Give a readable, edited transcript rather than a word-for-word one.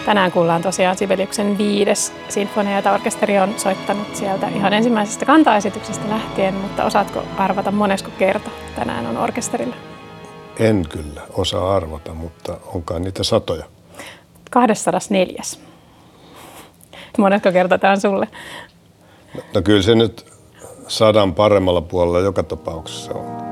Tänään kuullaan tosiaan Sibeliuksen 5. sinfonia, jota orkesteri on soittanut sieltä ihan ensimmäisestä kantaesityksestä lähtien, mutta osaatko arvata monesko kerta tänään on orkesterilla? En kyllä osaa arvata, mutta onkaan niitä satoja. 204. Monesko kerta tämä on sulle? No kyllä se nyt 100 paremmalla puolella joka tapauksessa on.